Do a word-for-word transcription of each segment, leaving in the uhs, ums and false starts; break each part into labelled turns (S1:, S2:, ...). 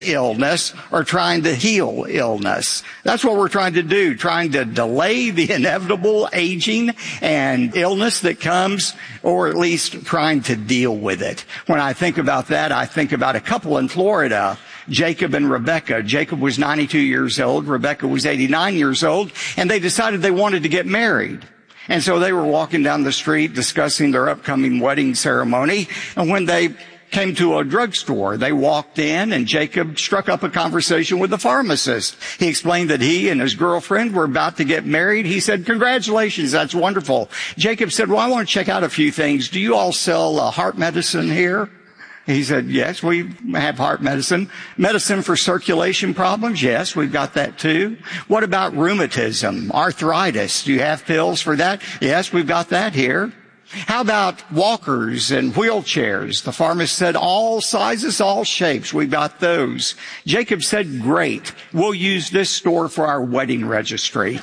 S1: illness or trying to heal illness. That's what we're trying to do, trying to delay the inevitable aging and illness that comes, or at least trying to deal with it. When I think about that, I think about a couple in Florida, Jacob and Rebecca. Jacob was ninety-two years old, Rebecca was eighty-nine years old, and they decided they wanted to get married. And so they were walking down the street discussing their upcoming wedding ceremony, and when they came to a drugstore, they walked in, and Jacob struck up a conversation with the pharmacist. He explained that he and his girlfriend were about to get married. He said, "Congratulations, that's wonderful." Jacob said, "Well, I want to check out a few things. Do you all sell uh, heart medicine here?" He said, "Yes, we have heart medicine." "Medicine for circulation problems?" "Yes, we've got that too." "What about rheumatism, arthritis? Do you have pills for that?" "Yes, we've got that here." "How about walkers and wheelchairs?" The pharmacist said, "All sizes, all shapes, we've got those." Jacob said, "Great, we'll use this store for our wedding registry."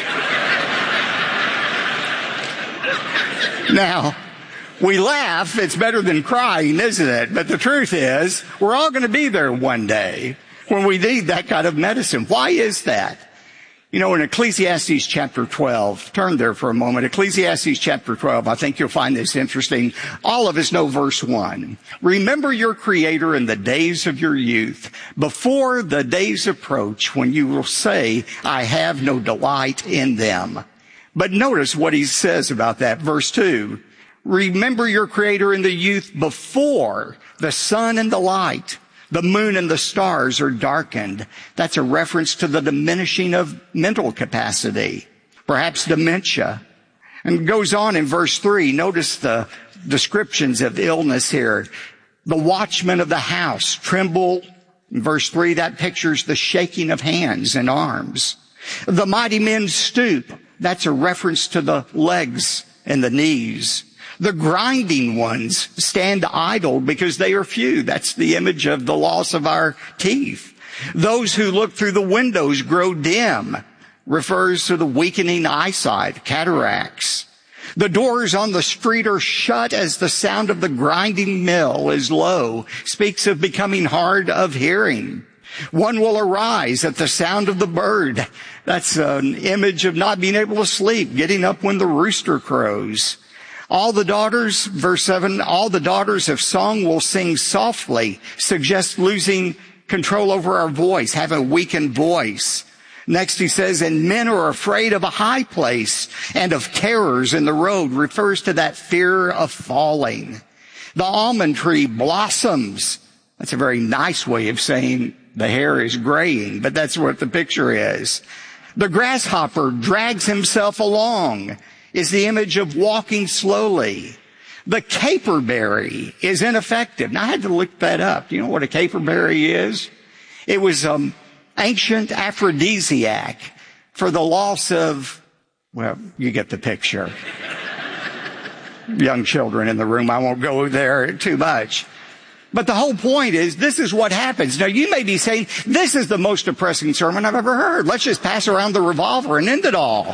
S1: Now, we laugh, it's better than crying, isn't it? But the truth is, we're all going to be there one day when we need that kind of medicine. Why is that? You know, in Ecclesiastes chapter twelve, turn there for a moment. Ecclesiastes chapter twelve, I think you'll find this interesting. All of us know verse one. "Remember your Creator in the days of your youth, before the days approach when you will say, I have no delight in them." But notice what he says about that. Verse two. "Remember your Creator in the youth before the sun and the light, the moon and the stars are darkened." That's a reference to the diminishing of mental capacity, perhaps dementia. And it goes on in verse three. Notice the descriptions of illness here. "The watchmen of the house tremble." In verse three, that pictures the shaking of hands and arms. "The mighty men stoop." That's a reference to the legs and the knees. "The grinding ones stand idle because they are few." That's the image of the loss of our teeth. "Those who look through the windows grow dim." Refers to the weakening eyesight, cataracts. "The doors on the street are shut as the sound of the grinding mill is low." Speaks of becoming hard of hearing. "One will arise at the sound of the bird." That's an image of not being able to sleep, getting up when the rooster crows. "All the daughters," verse seven, "all the daughters of song will sing softly." Suggests losing control over our voice, having a weakened voice. Next he says, "And men are afraid of a high place and of terrors in the road." Refers to that fear of falling. "The almond tree blossoms." That's a very nice way of saying the hair is graying, but that's what the picture is. "The grasshopper drags himself along." Is the image of walking slowly. "The caperberry is ineffective." Now, I had to look that up. Do you know what a caperberry is? It was an ancient aphrodisiac for the loss of, well, you get the picture. Young children in the room, I won't go there too much. But the whole point is, this is what happens. Now, you may be saying, this is the most depressing sermon I've ever heard. Let's just pass around the revolver and end it all.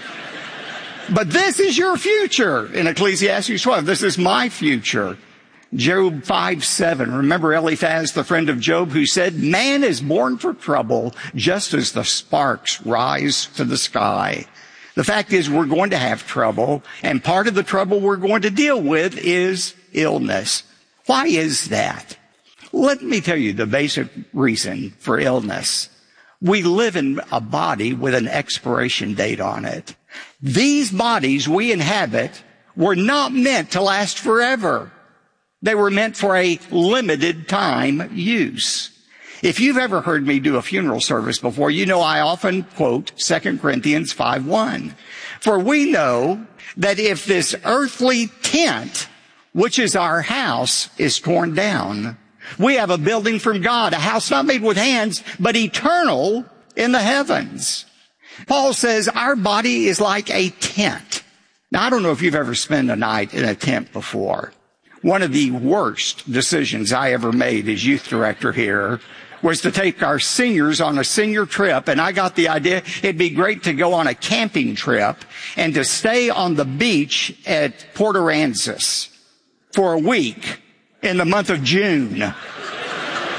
S1: But this is your future in Ecclesiastes twelve. This is my future. Job five seven. Remember Eliphaz, the friend of Job, who said, "Man is born for trouble, just as the sparks rise to the sky." The fact is, we're going to have trouble, and part of the trouble we're going to deal with is illness. Why is that? Let me tell you the basic reason for illness. We live in a body with an expiration date on it. These bodies we inhabit were not meant to last forever. They were meant for a limited time use. If you've ever heard me do a funeral service before, you know I often quote Second Corinthians five one. "For we know that if this earthly tent, which is our house, is torn down, we have a building from God, a house not made with hands, but eternal in the heavens." Paul says our body is like a tent. Now, I don't know if you've ever spent a night in a tent before. One of the worst decisions I ever made as youth director here was to take our seniors on a senior trip, and I got the idea it'd be great to go on a camping trip and to stay on the beach at Port Aransas for a week in the month of June.